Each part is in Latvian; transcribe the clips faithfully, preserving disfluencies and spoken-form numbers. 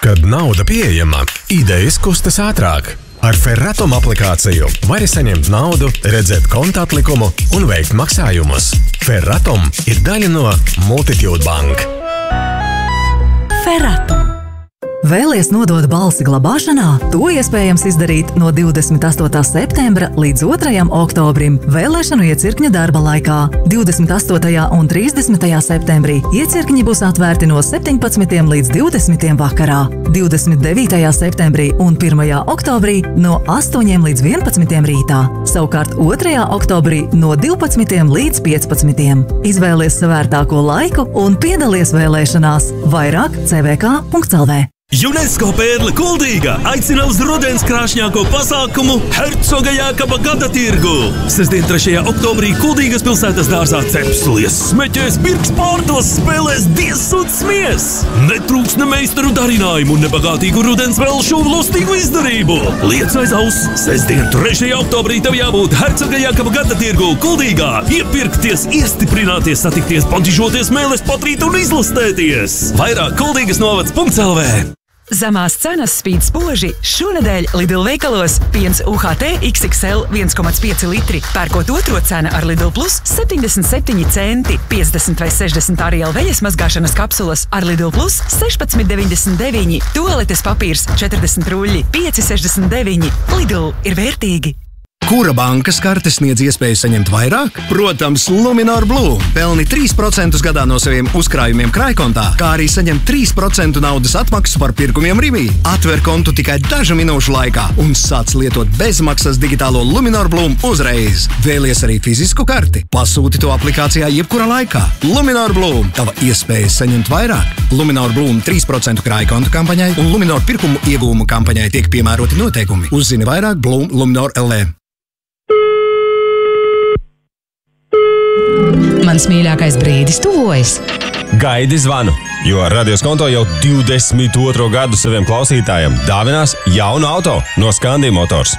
Kad nauda pieejama, idejas kustas ātrāk. Ar Ferratom aplikāciju vari saņemt naudu, redzēt konta atlikumu un veikt maksājumus. Ferratom ir daļa no Multitude Bank. Ferratom. Vēlies nodot balsi glabāšanā? To iespējams izdarīt no divdesmit astotā septembra līdz otrajam oktobrim vēlēšanu iecirkņa darba laikā. divdesmit astotajā un trīsdesmitajā septembrī iecirkņi būs atvērti no septiņpadsmitiem līdz divdesmitiem vakarā. divdesmit devītajā septembrī un pirmajā oktobrī no astoņiem līdz vienpadsmitiem rītā. Savukārt otrajā oktobrī no divpadsmitiem līdz piecpadsmitiem. Izvēlies savērtāko laiku un piedalies vēlēšanās. Vairāk c v k punkts l v. UNESCO pērle Kuldīga aicina uz rudens krāšņāko pasākumu Hercoga Jākaba gada tirgu. Sestdien trešajā oktobrī Kuldīgas pilsētas dārzā ceps, lies, smeķēs, pirks, pārdos, spēlēs, diez un smies. Netrūks ne meistaru darinājumu un nebagātīgu rudens velšu lustīgu izdarību. Liec aiz auss, sestdien trešajā oktobrī tev jābūt Hercoga Jākaba gada tirgu Kuldīgā. Iepirkties, iestiprināties, satikties, pantižoties, mēles patrīt un izlastēties. Vairāk Kuldīgas novads punkts l v. Zemās cenas spīd spoži. Šonedēļ Lidl veikalos piens U H T X X L viens komats pieci litri. Pērkot otro cena ar Lidl Plus septiņdesmit septiņi centi. piecdesmit vai sešdesmit Ariel veļas mazgāšanas kapsulas ar Lidl Plus sešpadsmit deviņdesmit deviņi. Tualetes papīrs četrdesmit ruļļi pieci sešdesmit deviņi. Lidl ir vērtīgi. Kura bankas karte sniedz iespēju saņemt vairāk? Protams, Luminor Blue. Pelni trīs procentus gadā no saviem uzkrājumiem krājkontā, kā arī saņem trīs procentu naudas atmaksu par pirkumiem Rivī. Atver kontu tikai dažu minūšu laikā un sāc lietot bezmaksas digitālo Luminor Blue uzreiz. Vēlies arī fizisku karti? Pasūti to aplikācijā jebkurā laikā. Luminor Blue. Tava iespēja saņemt vairāk. Luminor Blue trīs procentu krājkontu kampaņai un Luminor pirkumu iegūmu kampaņai tiek piemēroti noteikumi. Uzzini vairāk Blue Luminor L V. Mans mīļākais brīdis tuvojas. Gaidi zvanu, jo Radios Konto jau divdesmit otro gadu saviem klausītājiem dāvinās jaunu auto no Scandi Motors.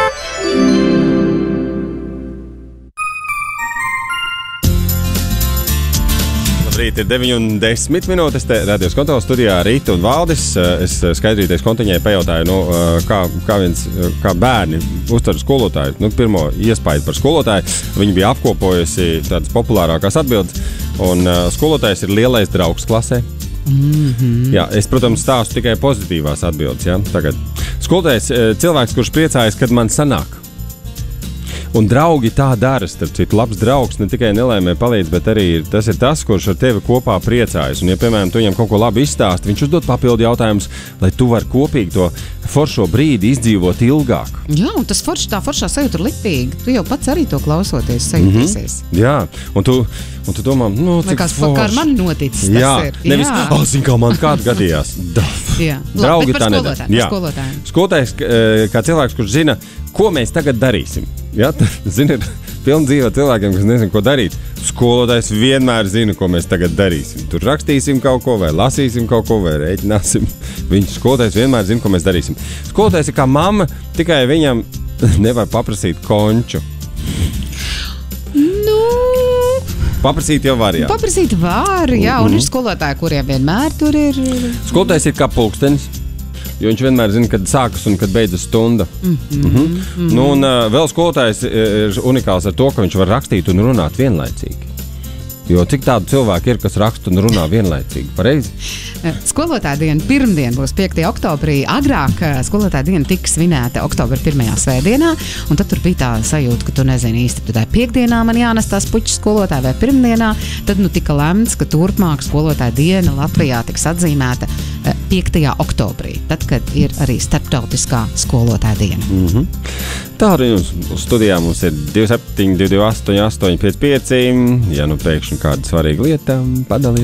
Labrīt, ir deviņi un desmit minūtes, te Radios Konto studijā Rīta un Valdis. Es Skaidrīties kontiņai pajautāju, nu, kā, kā, viens, kā bērni uztver skolotāju. Nu, pirmo iespaidu par skolotāju. Viņi bija apkopojusi tādas populārākās atbildes. Un uh, skolotājs ir lielais draugs klasē. Mm-hmm. Jā, es, protams, stāstu tikai pozitīvās atbildes. Ja? Tagad. Skolotājs cilvēks, kurš priecājas, kad man sanāk. Un draugi tā dara, starp citu, labs draugs ne tikai nelēmē palīdz, bet arī ir, tas ir tas, kurš ar tevi kopā priecājas. Un, ja, piemēram, tu viņam kaut ko labi izstāsti, viņš uzdod papildu jautājumus, lai tu vari kopīgi to foršo brīdi izdzīvot ilgāk. Jā, un tas forš, tā foršā sajūta ir lipīga. Tu jau pats arī to klausoties, sajūtīsies. Mm-hmm. Jā, un tu, un tu domā, nu, cik Likās, forši. Kā ar mani noticis tas jā, ir. Nevis, jā, nevis, zin, kā man kādu gadījās. Jā, draugi labi, bet par tā nedara. Jā. Skolotājiem. Skolotājs kā cilvēks, kurš zina, ko mēs tagad darīsim. Ja? Zini, ir pilna dzīve cilvēkiem, kas nezinu, ko darīt. Skolotājs vienmēr zina, ko mēs tagad darīsim. Tur rakstīsim kaut ko, vai lasīsim kaut ko, vai rēķināsim. Viņš skolotājs vienmēr zina, ko mēs darīsim. Skolotājs ir kā mamma, tikai viņam nevajag paprasīt konču. Nu... Paprasīt jau var, jā. Paprasīt var, jā, un mm-hmm. ir skolotāji, kuriem vienmēr tur ir... Skolotājs ir kā pulkstenis. Jo viņš vienmēr zina, kad sākas un kad beidzas stunda. Mm-hmm. Mm-hmm. Mm-hmm. Nu, un uh, vēl skolotājs ir unikāls ar to, ka viņš var rakstīt un runāt vienlaicīgi. Jo cik tādu cilvēku ir, kas raksta un runā vienlaicīgi, pareizi? Skolotāja diena pirmdien būs piektajā oktobrī. Agrāk skolotāja diena tika svinēta oktobra pirmajā svētdienā, un tad tur bija tā sajūta, ka tu nezini īsti, tad piekdienā man jānes tās puķis skolotāja vai pirmdienā. Tad nu tika lemts, ka turpmāk skolotāja diena Latvijā tiks atzīmēta piektajā oktobrī, tad, kad ir arī starptautiskā skolotāja diena. Mm-hmm. Tā arī jums studijā mums ir divi septiņi divi astoņi astoņi pieci pieci. Ja nu pēkšņi kāda svarīga lieta, padalīties.